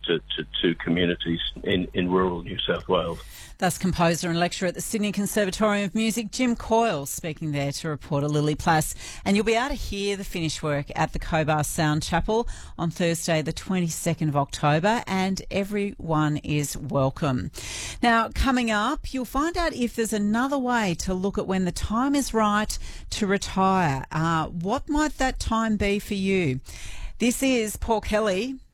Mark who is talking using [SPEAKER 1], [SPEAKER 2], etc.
[SPEAKER 1] to communities in rural New South Wales.
[SPEAKER 2] That's composer and lecturer at the Sydney Conservatorium of Music, Jim Coyle, speaking there to Reporter Lily Plass. And you'll be able to hear the finished work at the Cobar Sound Chapel on Thursday, the 22nd of October, and everyone is welcome. Now, coming up, you'll find out if there's another way to look at when the time is right to retire. What might that time be for you? This is Paul Kelly